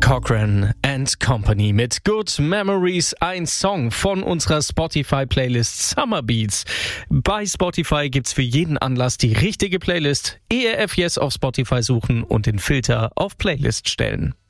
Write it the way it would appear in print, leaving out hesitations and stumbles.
Cochran and Company mit Good Memories, ein Song von unserer Spotify-Playlist Summer Beats. Bei Spotify gibt's für jeden Anlass die richtige Playlist. ERF Yes auf Spotify suchen und den Filter auf Playlist stellen.